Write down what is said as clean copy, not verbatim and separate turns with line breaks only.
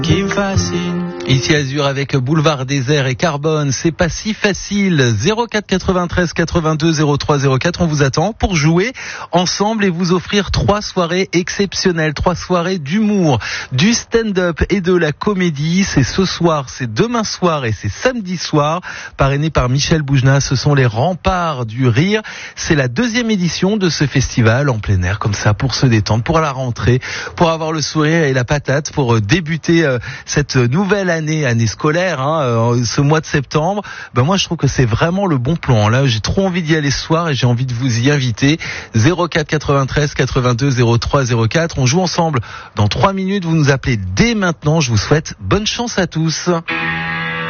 qui me fascine.
Ici Azur avec Boulevard Désert et Carbone, c'est pas si facile. 04 93 82 03 04, on vous attend pour jouer ensemble et vous offrir 3 soirées exceptionnelles, 3 soirées d'humour, du stand-up et de la comédie. C'est ce soir, c'est demain soir et c'est samedi soir, parrainé par Michel Boujna. Ce sont les remparts du rire. C'est la 2e édition de ce festival en plein air, comme ça, pour se détendre, pour la rentrée, pour avoir le sourire et la patate, pour débuter cette nouvelle année scolaire, ce mois de septembre. Moi je trouve que c'est vraiment le bon plan. Là, j'ai trop envie d'y aller ce soir et j'ai envie de vous y inviter. 04 93 82 03 04. On joue ensemble dans 3 minutes. Vous nous appelez dès maintenant. Je vous souhaite bonne chance à tous.